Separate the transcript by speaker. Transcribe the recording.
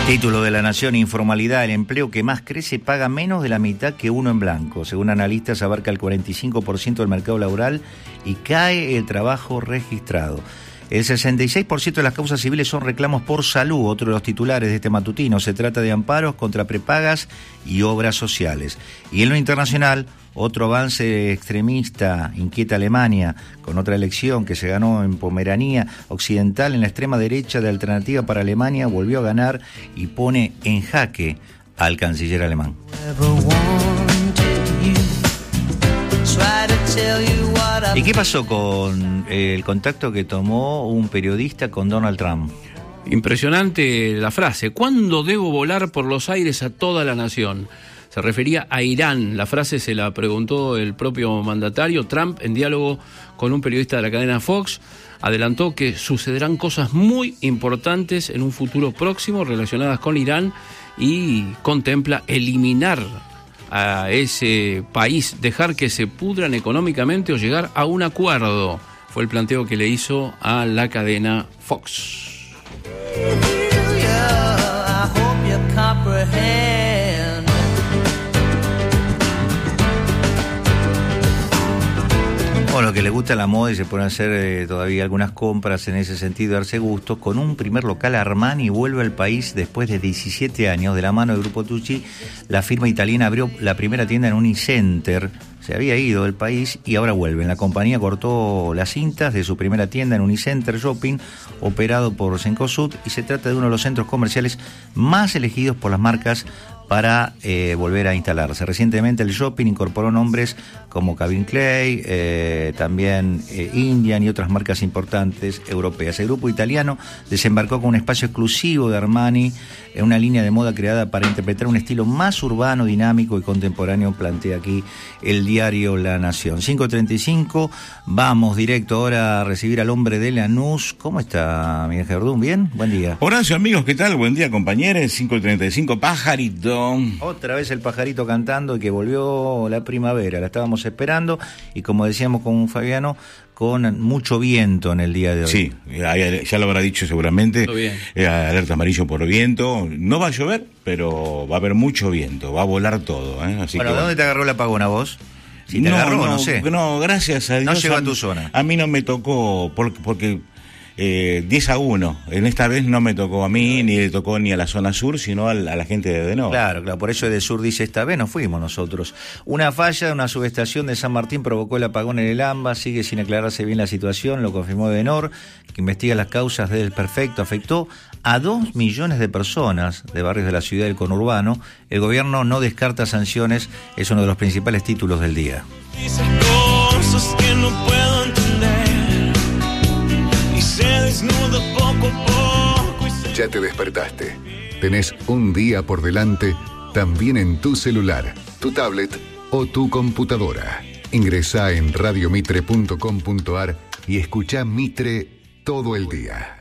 Speaker 1: Título de La Nación: informalidad, el empleo que más crece paga menos de la mitad que uno en blanco. Según analistas, abarca el 45% del mercado laboral y cae el trabajo registrado. El 66% de las causas civiles son reclamos por salud, otro de los titulares de este matutino. Se trata de amparos contra prepagas y obras sociales. Y en lo internacional, otro avance extremista inquieta a Alemania con otra elección que se ganó en Pomerania Occidental. En la extrema derecha de Alternativa para Alemania volvió a ganar y pone en jaque al canciller alemán. ¿Y qué pasó con el contacto que tomó un periodista con Donald Trump?
Speaker 2: Impresionante la frase: ¿cuándo debo volar por los aires a toda la nación? Se refería a Irán. La frase se la preguntó el propio mandatario. Trump, en diálogo con un periodista de la cadena Fox, adelantó que sucederán cosas muy importantes en un futuro próximo relacionadas con Irán y contempla eliminar a ese país, dejar que se pudran económicamente o llegar a un acuerdo. Fue el planteo que le hizo a la cadena Fox.
Speaker 1: Bueno, que le gusta la moda y se pueden hacer todavía algunas compras en ese sentido, darse gustos. Con un primer local, Armani vuelve al país después de 17 años. De la mano del Grupo Tucci, la firma italiana abrió la primera tienda en Unicenter. Se había ido del país y ahora vuelven. La compañía cortó las cintas de su primera tienda en Unicenter Shopping, operado por Cencosud, y se trata de uno de los centros comerciales más elegidos por las marcas para volver a instalarse. Recientemente el shopping incorporó nombres como Calvin Klein, también Indian y otras marcas importantes europeas. El grupo italiano desembarcó con un espacio exclusivo de Armani en una línea de moda creada para interpretar un estilo más urbano, dinámico y contemporáneo, plantea aquí el diario La Nación. 5:35, vamos directo ahora a recibir al hombre de Lanús. ¿Cómo está, Miguel Gerdún? ¿Bien? Buen día.
Speaker 3: Horacio, amigos, ¿qué tal? Buen día, compañeros. 5:35, pajarito.
Speaker 1: Otra vez el pajarito cantando, y que volvió la primavera, la estábamos esperando, y como decíamos con Fabiano, con mucho viento en el día de hoy.
Speaker 3: Sí, ya lo habrá dicho seguramente. Alerta amarillo por viento. No va a llover, pero va a haber mucho viento, va a volar todo. Así
Speaker 1: bueno,
Speaker 3: que,
Speaker 1: ¿de dónde te agarró la apagón a vos? Si te agarró, no sé.
Speaker 3: No, gracias a Dios.
Speaker 1: No llegó a tu zona.
Speaker 3: A mí no me tocó, porque 10-1. En esta vez no me tocó a mí, ni le tocó ni a la zona sur, sino a la gente de Denor.
Speaker 1: Claro, por eso Edesur dice: esta vez no fuimos nosotros. Una falla de una subestación de San Martín provocó el apagón en el AMBA. Sigue sin aclararse bien la situación, lo confirmó Denor, que investiga las causas del desperfecto. Afectó a 2 millones de personas de barrios de la ciudad del conurbano. El gobierno no descarta sanciones, es uno de los principales títulos del día.
Speaker 4: Dicen cosas que no puedo entender. Poco a poco
Speaker 5: ya te despertaste. Tenés un día por delante, también en tu celular, tu tablet o tu computadora. Ingresá en radiomitre.com.ar y escuchá Mitre todo el día.